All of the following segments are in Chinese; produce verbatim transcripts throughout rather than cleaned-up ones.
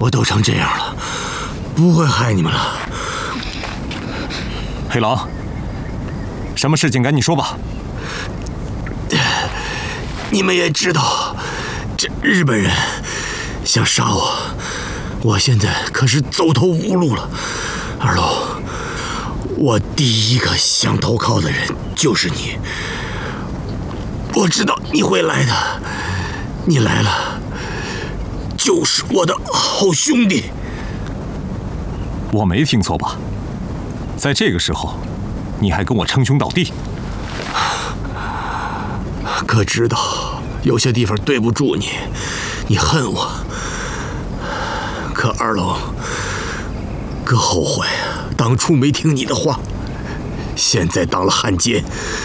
我都成这样了，不会害你们了。 黑狼，什么事情赶紧说吧。 你们也知道，这日本人想杀我，我现在可是走投无路了。二龙，我第一个想投靠的人就是你。我知道你会来的，你来了，就是我的好兄弟。 我没听错吧？在这个时候，你还跟我称兄道弟？ 哥知道有些地方对不住你，你恨我。可二龙，哥后悔当初没听你的话，现在当了汉奸。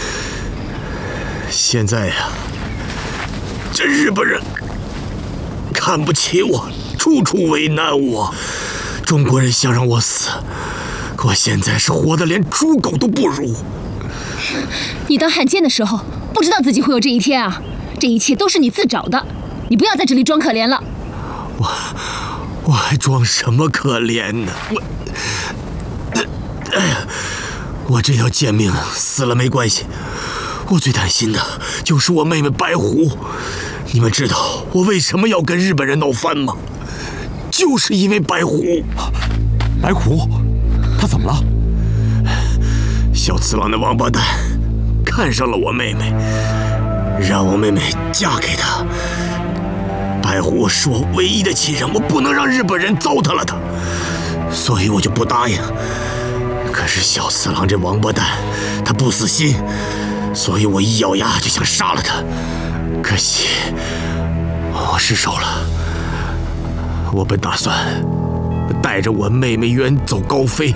现在呀、啊，这日本人看不起我，处处为难我。中国人想让我死，可我现在是活得连猪狗都不如。 你当汉奸的时候，不知道自己会有这一天啊！这一切都是你自找的，你不要在这里装可怜了。 我我还装什么可怜呢？我，哎呀，我这条贱命死了没关系。我最担心的就是我妹妹白狐。你们知道我为什么要跟日本人闹翻吗？就是因为白狐。 白狐，他怎么了？ 小次郎那王八蛋看上了我妹妹，让我妹妹嫁给他。白狐是我唯一的亲人，我不能让日本人糟蹋了他，所以我就不答应。可是小次郎这王八蛋，他不死心，所以我一咬牙就想杀了他。可惜我失手了。我本打算带着我妹妹远走高飞，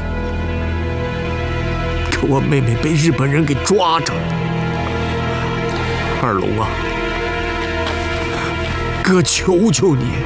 可我妹妹被日本人给抓着了。二龙啊，哥求求你，